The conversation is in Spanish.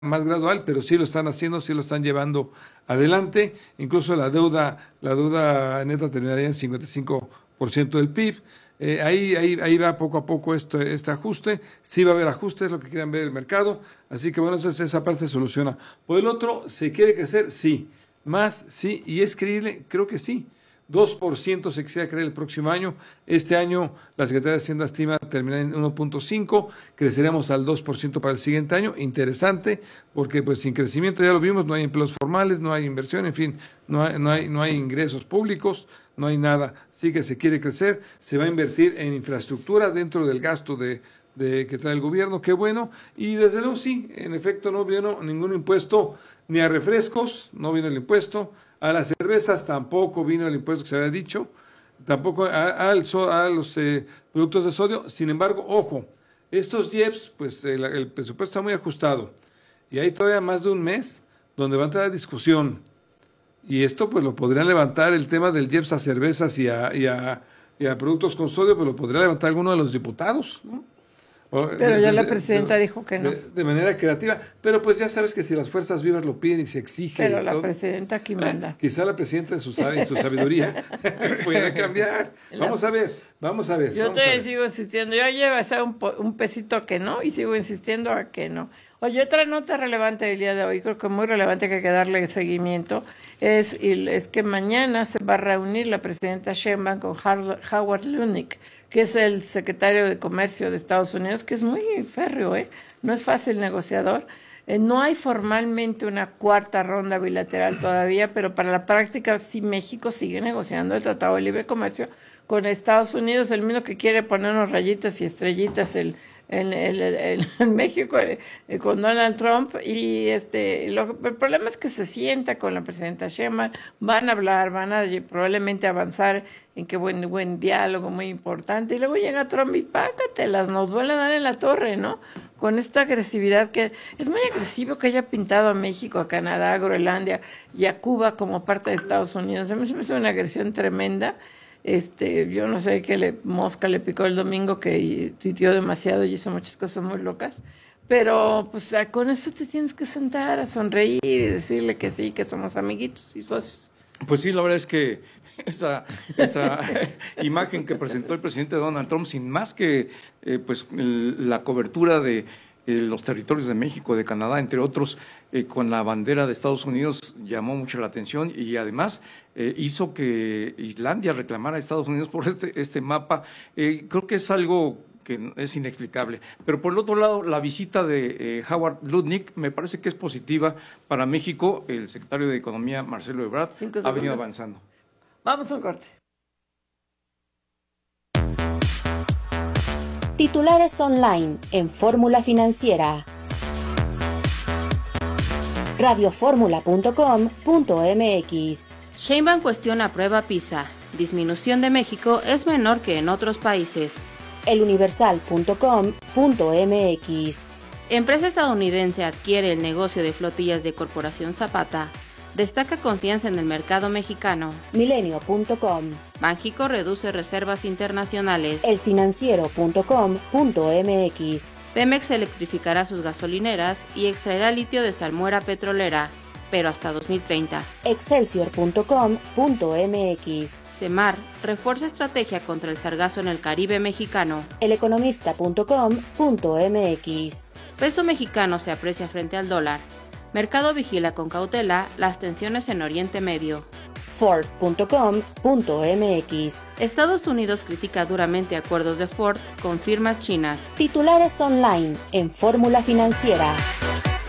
más gradual, pero sí lo están haciendo, sí lo están llevando adelante. Incluso la deuda neta terminaría en 55% del PIB. Ahí va poco a poco este ajuste. Sí va a haber ajustes, es lo que quieran ver el mercado. Así que bueno, esa parte se soluciona. Por el otro, ¿se quiere crecer? Sí. Más, sí. ¿Y es creíble? Creo que sí. 2% se quisiera creer el próximo año. Este año la Secretaría de Hacienda estima terminar en 1.5%, creceremos al 2% para el siguiente año. Interesante, porque pues sin crecimiento, ya lo vimos, no hay empleos formales, no hay inversión, en fin, no hay ingresos públicos, no hay nada. Sí que se quiere crecer, se va a invertir en infraestructura dentro del gasto que trae el gobierno, qué bueno. Y desde luego sí, en efecto no vino ningún impuesto, ni a refrescos, no vino el impuesto, a las cervezas tampoco vino el impuesto que se había dicho, tampoco a los productos de sodio. Sin embargo, ojo, estos IEPS, pues el presupuesto está muy ajustado y hay todavía más de un mes donde va a entrar a discusión. Y esto pues lo podrían levantar, el tema del IEPS a cervezas y a productos con sodio, pues lo podría levantar alguno de los diputados, ¿no? Pero ya la presidenta dijo que no. De manera creativa. Pero pues ya sabes que si las fuerzas vivas lo piden y se exige. Pero la presidenta aquí manda. Quizá la presidenta en su sabiduría puede cambiar. Vamos a ver. Yo sigo insistiendo. Yo llevo un pesito que no y sigo insistiendo a que no. Oye, otra nota relevante del día de hoy, creo que muy relevante que hay que darle seguimiento, es que mañana se va a reunir la presidenta Sheinbaum con Howard Lutnick, que es el secretario de Comercio de Estados Unidos, que es muy férreo, no es fácil negociador. No hay formalmente una cuarta ronda bilateral todavía, pero para la práctica sí México sigue negociando el Tratado de Libre Comercio con Estados Unidos, el mismo que quiere ponernos rayitas y estrellitas en México con Donald Trump. Y el problema es que se sienta con la presidenta Sheinbaum, van a hablar, probablemente avanzar en que buen diálogo muy importante, y luego llega Trump y págatelas, nos duele dar en la torre, ¿no? Con esta agresividad, que es muy agresivo que haya pintado a México, a Canadá, a Groenlandia y a Cuba como parte de Estados Unidos. A mí se me hace una agresión tremenda. Yo no sé qué mosca le picó el domingo, que tuiteó demasiado y hizo muchas cosas muy locas, pero pues con eso te tienes que sentar a sonreír y decirle que sí, que somos amiguitos y socios. Pues sí, la verdad es que esa imagen que presentó el presidente Donald Trump, sin más que la cobertura de los territorios de México, de Canadá, entre otros, con la bandera de Estados Unidos, llamó mucho la atención, y además hizo que Islandia reclamara a Estados Unidos por este mapa. Creo que es algo que es inexplicable. Pero por el otro lado, la visita de Howard Lutnick me parece que es positiva para México. El secretario de Economía, Marcelo Ebrard, ha venido avanzando. Vamos a un corte. Titulares online en Fórmula Financiera. radioformula.com.mx. Sheinbaum cuestiona prueba PISA. Disminución de México es menor que en otros países. eluniversal.com.mx. Empresa estadounidense adquiere el negocio de flotillas de Corporación Zapata. Destaca confianza en el mercado mexicano. Milenio.com. Banxico reduce reservas internacionales. elfinanciero.com.mx. Pemex electrificará sus gasolineras y extraerá litio de salmuera petrolera, pero hasta 2030. Excelsior.com.mx. Semar refuerza estrategia contra el sargazo en el Caribe mexicano. Eleconomista.com.mx. Peso mexicano se aprecia frente al dólar. Mercado vigila con cautela las tensiones en Oriente Medio. Ford.com.mx. Estados Unidos critica duramente acuerdos de Ford con firmas chinas. Titulares online en Fórmula Financiera.